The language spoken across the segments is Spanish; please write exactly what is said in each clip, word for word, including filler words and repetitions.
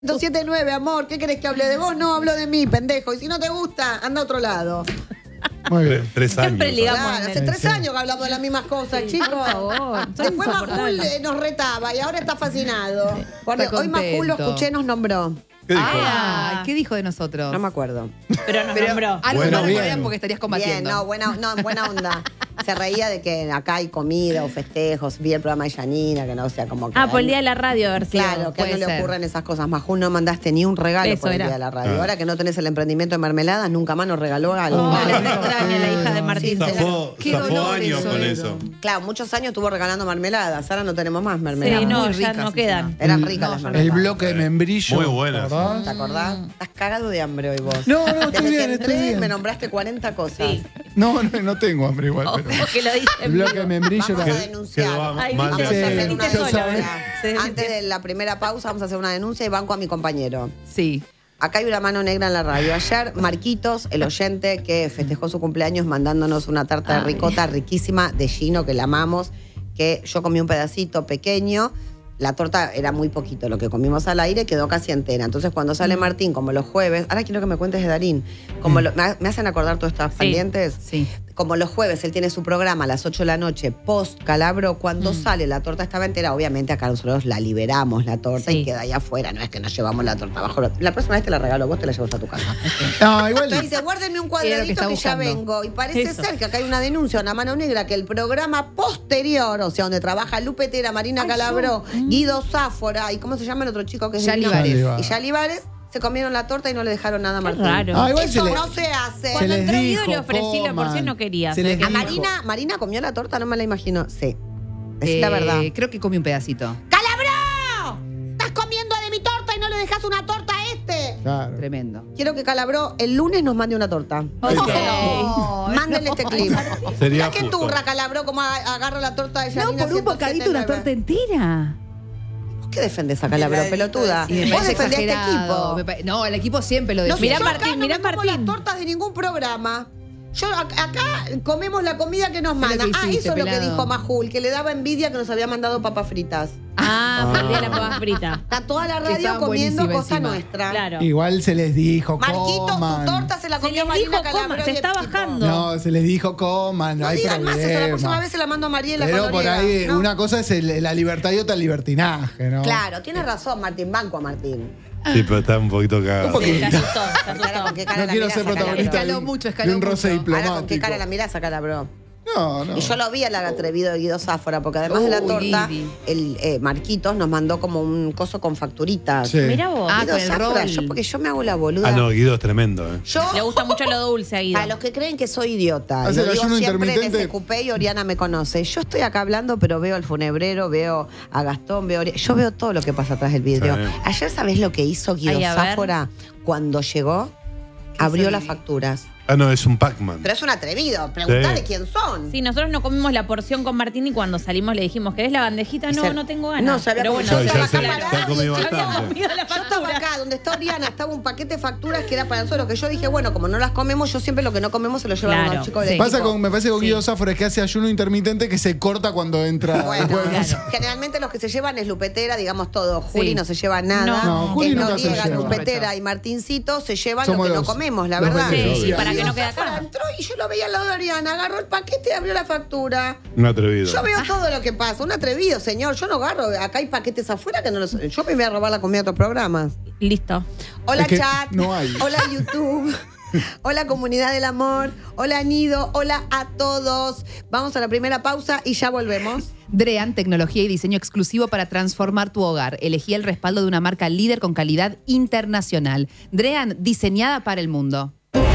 ciento siete punto nueve, amor, ¿qué querés que hable de vos? No, hablo de mí, pendejo. Y si no te gusta, anda a otro lado. Muy bien. Tres años. Siempre ligamos. Claro, hace en el- tres años que hablamos de las mismas cosas, chicos. Por favor, son Después Majul insoportables. eh, nos retaba y ahora está fascinado. Porque Está hoy Majul lo contento. escuché, nos nombró. ¿Qué dijo? Ah, ¿qué dijo de nosotros? No me acuerdo. Pero nos Pero nombró. algo Bueno, no bien. recordarían porque estarías combatiendo. Bien, no, buena, no, buena onda. Se reía de que acá hay comida o festejos. Vi el programa de Yanina, que no, o sea, como que. Ah, por el día de la radio, a ver si. Claro, que a él no Puede le ser. ocurren esas cosas. Majul no mandaste ni un regalo Eso por el era. día de la radio. Ah. Ahora que no tenés el emprendimiento de mermeladas, nunca más nos regaló algo. Oh, Vale. les extraña la hija de Martín. Sí, Zafó, Qué zafó dolor años eso, con Edu. eso. Claro, muchos años estuvo regalando mermeladas. Ahora no tenemos más mermeladas. Sí, no, muy ya ricas no encima. quedan. Eran El- ricas las no, mermeladas. El bloque de membrillo. Muy buenas. ¿verdad? ¿Te acordás? Estás cagado de hambre hoy vos. No, no, estoy Desde bien, que estoy entré, bien. me nombraste cuarenta cosas. Sí. No, no, no tengo hambre igual. Pero... Que lo dice. El bloque de membrillo Vamos a también. denunciar. Que va Ay, mal Vamos de a Sí, hacer hacer. una yo denuncia. sabía. Sí. Antes de la primera pausa vamos a hacer una denuncia y banco a mi compañero. Sí. Acá hay una mano negra en la radio. Ayer, Marquitos, el oyente que festejó su cumpleaños mandándonos una tarta de Ay. ricota riquísima de Gino, que la amamos, que yo comí un pedacito pequeño. La torta era muy poquito, lo que comimos al aire quedó casi entera. Entonces, cuando sale Martín, como los jueves, ahora quiero que me cuentes de Darín, como lo- me, me hacen acordar todas estas Sí. pendientes. Sí. Como los jueves él tiene su programa a las ocho de la noche, post Calabro, cuando Mm. sale la torta estaba entera, obviamente acá nosotros la liberamos la torta Sí. y queda ahí afuera, no es que nos llevamos la torta abajo. La próxima vez te la regalo, vos te la llevas a tu casa. No, igual. Entonces dice, guárdenme un Era lo que cuadradito que, está ya buscando. vengo. Y parece Eso. ser que acá hay una denuncia, una mano negra, que el programa posterior, o sea, donde trabaja Lupe Tera, Marina Calabró, Guido Sáfora y ¿cómo se llama el otro chico que es Yali divino? Vares. Y Yali Vares se comieron la torta y no le dejaron nada a Qué Martín. raro. Ah, igual Eso se le- no se hace. se Cuando les entró Guido dijo, le ofrecí la porción, coman. no quería. Se Se les ve A que- dijo. Marina, Marina comió la torta, no me la imagino. Sí. Es Eh, la verdad. Creo que comí un pedacito. ¡Calabró! ¡Estás comiendo de mi torta y no le dejas una torta a este! Claro. Tremendo. Quiero que Calabró el lunes nos mande una torta. Ahí está. Oh, Mándenle este clip. Sería Mirá que justo. turra Calabró como a- agarra la torta de No, Yanina por un bocadito una torta entera. ¿Vos qué defendés a Calabró, pelotuda? Y me Vos parece defendés a este exagerado. equipo. Me pa- No, el equipo siempre lo No, defiende. Mirá yo Martín, acá no mirá me como Martín. las tortas de ningún programa. Yo ac- acá comemos la comida que nos lo que mandan. Ah, hiciste, eso es lo que pelado. dijo Majul, que le daba envidia que nos había mandado papas fritas. Ah, por el día de la papa frita. Está toda la Que radio estaban comiendo buenísimas cosa encima. nuestra. Claro. Igual se les dijo, Marquito, coman. tu torta se la Se comió les Marina dijo, Calabró. coma, se y el está tipo- bajando. No, se les dijo, coman, no, No hay digan más eso, la próxima problema. vez se la mando a Mariela Pero cuando por llega, ahí, ¿no? una cosa es el- la libertad y otra el libertinaje, ¿no? Claro, tienes razón, Martín. Banco a Martín. Sí, pero está un poquito cagado. Un poquito. Sí, se asustó, se Ahora, ¿con qué asustó. cara No la quiero mirás ser a Calabró? protagonista Escaló de, mucho, de escaló un roce mucho. diplomático. Ahora, ¿con qué cara la mirás a Calabró? No, no. Y yo lo vi al atrevido de Guido Sáfora, porque además de la Uy, torta, Guidi. el eh, Marquitos nos mandó como un coso con facturitas. Sí. Mirá vos. Ah, Guido con el Sáfora, rol. yo, porque yo me hago la boluda. Ah, no, Guido es tremendo, ¿eh? Yo, Le gusta mucho lo dulce a Guido. a los que creen que soy idiota, Hace lo el digo ayuno siempre en intermitente. ese cupé y Oriana me conoce. Yo estoy acá hablando, pero veo al funebrero, veo a Gastón, veo a Ori- yo veo todo lo que pasa atrás del vidrio. Sí. Ayer, ¿sabés lo que hizo Guido Ay, a ver. Sáfora cuando llegó? Abrió hizo las Guidi? facturas. Ah, no, es un Pac-Man. Pero es un atrevido, preguntale Sí. quién son. Sí, nosotros no comimos la porción con Martín y cuando salimos le dijimos, ¿querés la bandejita? Y No, se- no tengo ganas. No, se había Pero comido. bueno, Ya, Yo ya estaba se- acá se ha parada comido y había bastante. comido la Yo estaba factura. acá, donde está Oriana, estaba un paquete de facturas que era para nosotros, que yo dije, bueno, como no las comemos, yo siempre lo que no comemos se lo llevan Claro, a los chicos del sí. Pasa equipo. con, me parece con Sí. Guido Sáfora que hace ayuno intermitente que se corta cuando entra. Bueno, después de- generalmente los que se llevan es Lupetera, digamos todo. Juli Sí. no se lleva nada. No. No, Juli Es nunca se Noriega, lleva. Lupetera y Martincito se llevan Somos lo que los- no comemos, la los verdad. beneficiados. Sí, Obvio. para que no Guido quede Sáfora acá. entró y yo lo veía al lado de Oriana, agarró el paquete y abrió la factura. Un atrevido. Yo veo todo lo que pasa, un atrevido, señor. Yo no agarro, acá hay paquetes afuera que no los. Yo me voy a robar la comida de otros programas. Listo. Hola Es que chat, no hay. hola YouTube, hola comunidad del amor, hola Nido, hola a todos. Vamos a la primera pausa y ya volvemos. Drean, tecnología y diseño exclusivo para transformar tu hogar. Elegí el respaldo de una marca líder con calidad internacional. Drean, diseñada para el mundo.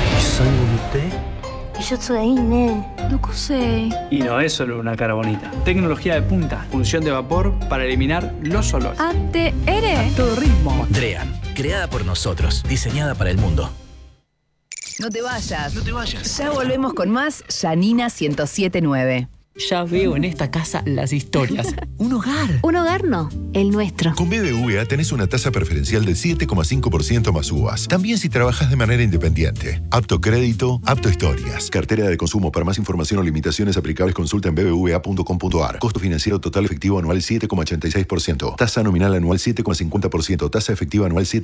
美術はいいね。どこせ Y no es solo una cara bonita. Tecnología de punta, función de vapor para eliminar los olores. あってエレ Todo ritmo. Drean, creada por nosotros, diseñada para el mundo. No te vayas. No te vayas. Ya volvemos con más Yanina ciento siete punto nueve. Ya veo en esta casa las historias. Un hogar. Un hogar no, el nuestro. Con B B V A tenés una tasa preferencial del siete coma cinco por ciento más U V A S. También si trabajas de manera independiente. Apto crédito, apto historias. Cartera de consumo. Para más información o limitaciones aplicables consulta en b b v a punto com punto a r. Costo financiero total efectivo anual siete coma ochenta y seis por ciento. Tasa nominal anual siete coma cincuenta por ciento. Tasa efectiva anual siete